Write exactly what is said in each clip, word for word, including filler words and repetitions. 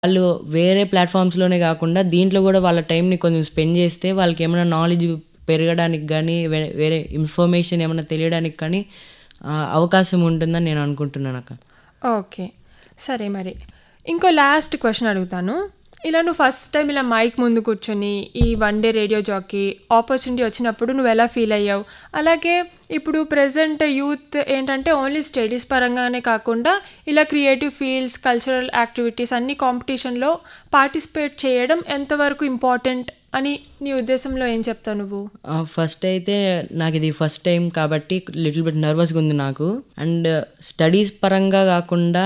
వాళ్ళు వేరే ప్లాట్ఫామ్స్లోనే కాకుండా దీంట్లో కూడా వాళ్ళ టైంని కొంచెం స్పెండ్ చేస్తే వాళ్ళకి ఏమైనా నాలెడ్జ్ పెరగడానికి కానీ వేరే ఇన్ఫర్మేషన్ ఏమైనా తెలియడానికి కానీ అవకాశం ఉంటుందని నేను అనుకుంటున్నాను అక్క. ఓకే, సరే. మరి ఇంకో లాస్ట్ క్వశ్చన్ అడుగుతాను. ఇలా నువ్వు ఫస్ట్ టైం ఇలా మైక్ ముందు కూర్చొని ఈ one day radio jockey opportunity వచ్చినప్పుడు నువ్వు ఎలా ఫీల్ అయ్యావు? అలాగే ఇప్పుడు ప్రజెంట్ యూత్ ఏంటంటే ఓన్లీ స్టడీస్ పరంగానే కాకుండా ఇలా క్రియేటివ్ ఫీల్డ్స్, కల్చరల్ యాక్టివిటీస్ అన్ని కాంపిటీషన్లో పార్టిసిపేట్ చేయడం ఎంతవరకు ఇంపార్టెంట్ అని నీ ఉద్దేశంలో ఏం చెప్తావు నువ్వు? ఫస్ట్ అయితే నాకు ఇది ఫస్ట్ టైం కాబట్టి లిటిల్ బిట్ నర్వస్గా ఉంది నాకు. అండ్ స్టడీస్ పరంగా కాకుండా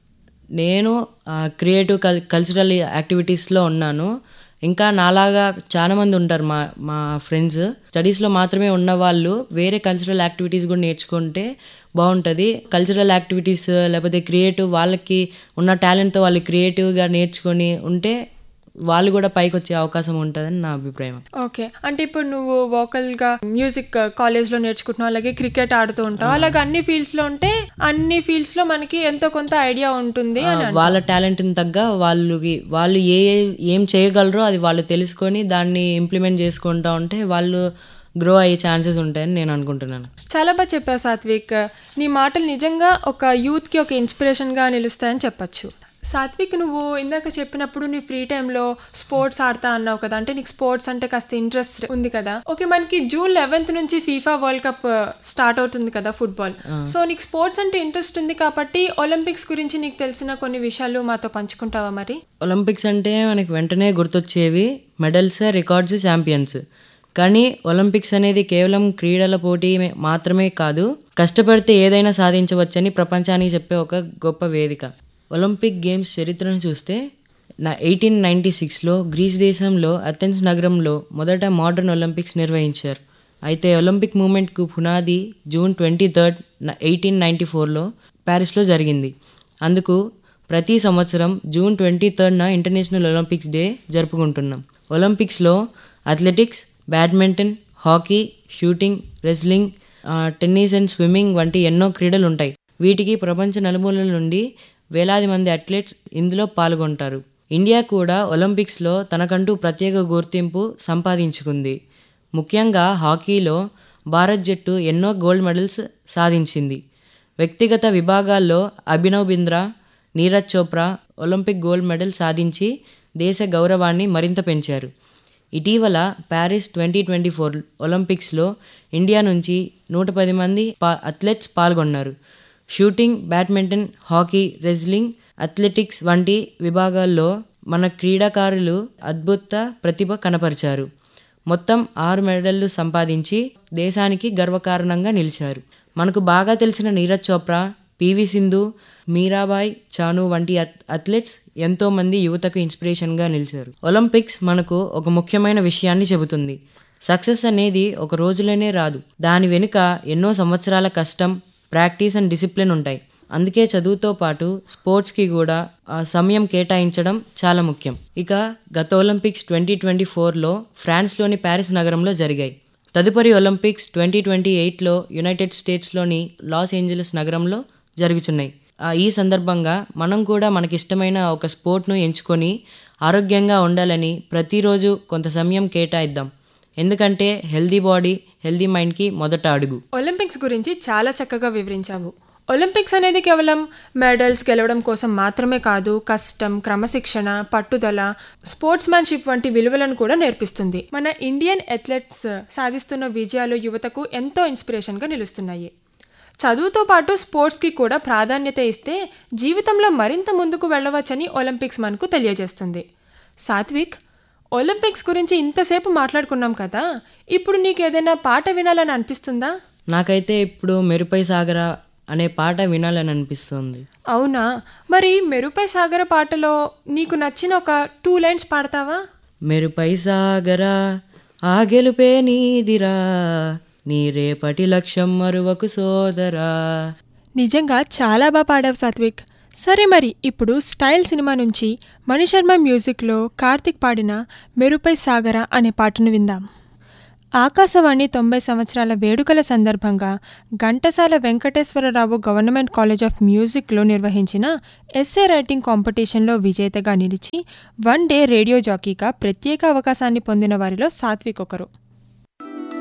నేను క్రియేటివ్ కల్ కల్చరల్ యాక్టివిటీస్లో ఉన్నాను. ఇంకా నాలాగా చాలామంది ఉంటారు మా మా ఫ్రెండ్స్. స్టడీస్లో మాత్రమే ఉన్న వాళ్ళు వేరే కల్చరల్ యాక్టివిటీస్ కూడా నేర్చుకుంటే బాగుంటుంది. కల్చరల్ యాక్టివిటీస్ లేకపోతే క్రియేటివ్ వాళ్ళకి ఉన్న టాలెంట్తో వాళ్ళు క్రియేటివ్గా నేర్చుకొని ఉంటే వాళ్ళు కూడా పైకి వచ్చే అవకాశం ఉంటుందని నా అభిప్రాయం. ఓకే, అంటే ఇప్పుడు నువ్వు వోకల్గా మ్యూజిక్ కాలేజ్లో నేర్చుకుంటున్నావు, అలాగే క్రికెట్ ఆడుతూ ఉంటావు, అలాగే అన్ని ఫీల్డ్స్లో ఉంటే అన్ని ఫీల్డ్స్లో మనకి ఎంతో కొంత ఐడియా ఉంటుంది. వాళ్ళ టాలెంట్ని తగ్గ వాళ్ళకి వాళ్ళు ఏ ఏం చేయగలరో అది వాళ్ళు తెలుసుకొని దాన్ని ఇంప్లిమెంట్ చేసుకుంటూ ఉంటే వాళ్ళు గ్రో అయ్యే ఛాన్సెస్ ఉంటాయని నేను అనుకుంటున్నాను. చాలా బాగా చెప్పావు సాత్విక్. నీ మాటలు నిజంగా ఒక యూత్కి ఒక ఇన్స్పిరేషన్గా నిలుస్తాయని చెప్పచ్చు. సాత్విక్, నువ్వు ఇందాక చెప్పినప్పుడు నీ ఫ్రీ టైంలో స్పోర్ట్స్ ఆడతా అన్నావు కదా, అంటే నీకు స్పోర్ట్స్ అంటే కాస్త ఇంట్రెస్ట్ ఉంది కదా. ఓకే, మనకి జూన్ లెవెన్త్ నుంచి ఫీఫా వరల్డ్ కప్ స్టార్ట్ అవుతుంది కదా, ఫుట్బాల్. సో నీకు స్పోర్ట్స్ అంటే ఇంట్రెస్ట్ ఉంది కాబట్టి ఒలింపిక్స్ గురించి నీకు తెలిసిన కొన్ని విషయాలు మాతో పంచుకుంటావా మరి? ఒలింపిక్స్ అంటే మనకి వెంటనే గుర్తొచ్చేవి మెడల్స్, రికార్డ్స్, ఛాంపియన్స్. కానీ ఒలింపిక్స్ అనేది కేవలం క్రీడల పోటీ మాత్రమే కాదు, కష్టపడితే ఏదైనా సాధించవచ్చని ప్రపంచానికి చెప్పే ఒక గొప్ప వేదిక. ఒలింపిక్ గేమ్స్ చరిత్రను చూస్తే నా ఎయిటీన్ నైంటీ సిక్స్లో గ్రీస్ దేశంలో అథెన్స్ నగరంలో మొదట మోడర్న్ ఒలింపిక్స్ నిర్వహించారు. అయితే ఒలింపిక్ మూమెంట్కు పునాది June twenty third eighteen ninety ఫోర్లో ప్యారిస్లో జరిగింది. అందుకు ప్రతి సంవత్సరం June twenty థర్డ్న international Olympics day జరుపుకుంటున్నాం. ఒలింపిక్స్లో athletics, badminton, hockey, shooting, wrestling, tennis and swimming వంటి ఎన్నో క్రీడలు ఉంటాయి. వీటికి ప్రపంచ నలుమూలల నుండి వేలాది మంది అథ్లెట్స్ ఇందులో పాల్గొంటారు. ఇండియా కూడా ఒలింపిక్స్లో తనకంటూ ప్రత్యేక గుర్తింపు సంపాదించుకుంది. ముఖ్యంగా హాకీలో భారత్ జట్టు ఎన్నో గోల్డ్ మెడల్స్ సాధించింది. వ్యక్తిగత విభాగాల్లో Abhinav Bindra, Neeraj Chopra Olympic gold medal సాధించి దేశ గౌరవాన్ని మరింత పెంచారు. ఇటీవల ప్యారిస్ ట్వంటీ ట్వంటీ ఫోర్ ఒలింపిక్స్లో ఇండియా నుంచి నూట పది మంది పా అథ్లెట్స్ పాల్గొన్నారు. Shooting, badminton, hockey, wrestling, athletics వంటి విభాగాల్లో మన క్రీడాకారులు అద్భుత ప్రతిభ కనపరిచారు. మొత్తం ఆరు మెడళ్లు సంపాదించి దేశానికి గర్వకారణంగా నిలిచారు. మనకు బాగా తెలిసిన నీరజ్ చోప్రా, పివి సింధు, మీరాబాయ్ చాను వంటి అథ్లెట్స్ ఎంతోమంది యువతకు ఇన్స్పిరేషన్గా నిలిచారు. ఒలింపిక్స్ మనకు ఒక ముఖ్యమైన విషయాన్ని చెబుతుంది. సక్సెస్ అనేది ఒక రోజులోనే రాదు. దాని వెనుక ఎన్నో సంవత్సరాల కష్టం, ప్రాక్టీస్ అండ్ డిసిప్లిన్ ఉంటాయి. అందుకే చదువుతో పాటు స్పోర్ట్స్కి కూడా సమయం కేటాయించడం చాలా ముఖ్యం. ఇక గత ఒలింపిక్స్ ట్వంటీ ట్వంటీ ఫోర్లో ఫ్రాన్స్లోని ప్యారిస్ నగరంలో జరిగాయి. తదుపరి ఒలింపిక్స్ ట్వంటీ ట్వంటీ ఎయిట్లో యునైటెడ్ స్టేట్స్లోని లాస్ ఏంజలస్ నగరంలో జరుగుతున్నాయి. ఈ సందర్భంగా మనం కూడా మనకిష్టమైన ఒక స్పోర్ట్ను ఎంచుకొని ఆరోగ్యంగా ఉండాలని ప్రతిరోజు కొంత సమయం కేటాయిద్దాం. ఎందుకంటే హెల్దీ బాడీ హెల్దీ మైండ్కి మొదట అడుగు. ఒలింపిక్స్ గురించి చాలా చక్కగా వివరించావు. ఒలింపిక్స్ అనేది కేవలం మెడల్స్ గెలవడం కోసం మాత్రమే కాదు, కష్టం, క్రమశిక్షణ, పట్టుదల, స్పోర్ట్స్ మ్యాన్షిప్ వంటి విలువలను కూడా నేర్పిస్తుంది. మన ఇండియన్ అథ్లెట్స్ సాధిస్తున్న విజయాలు యువతకు ఎంతో ఇన్స్పిరేషన్గా నిలుస్తున్నాయి. చదువుతో పాటు స్పోర్ట్స్కి కూడా ప్రాధాన్యత ఇస్తే జీవితంలో మరింత ముందుకు వెళ్ళవచ్చని ఒలింపిక్స్ మనకు తెలియజేస్తుంది. సాత్విక్, ఒలింపిక్స్ గురించి ఇంతసేపు మాట్లాడుకున్నాం కదా, ఇప్పుడు నీకు ఏదైనా పాట వినాలని అనిపిస్తుందా? నాకైతే ఇప్పుడు మెరుపై సాగరా అనే పాట వినాలని అనిపిస్తుంది. అవునా? మరి మెరుపై సాగర పాటలో నీకు నచ్చిన ఒక టూ లైన్స్ పాడతావా? మెరుపై సాగరా ఆ గెలుపే నీదిరా, నీ రేపటి లక్ష్యం మరువకు సోదరా. నిజంగా చాలా బాగా పాడావు సాత్విక్. సరే, మరి ఇప్పుడు స్టైల్ సినిమా నుంచి మణిశర్మ మ్యూజిక్లో కార్తిక్ పాడిన మెరుపై సాగర అనే పాటను విందాం. ఆకాశవాణి తొంభై సంవత్సరాల వేడుకల సందర్భంగా Ghantasala Venkateswararao government college of మ్యూజిక్లో నిర్వహించిన ఎస్సే రైటింగ్ కాంపిటీషన్లో విజేతగా నిలిచి వన్ డే రేడియో జాకీగా ప్రత్యేక అవకాశాన్ని పొందిన వారిలో సాత్విక్ ఒకరు.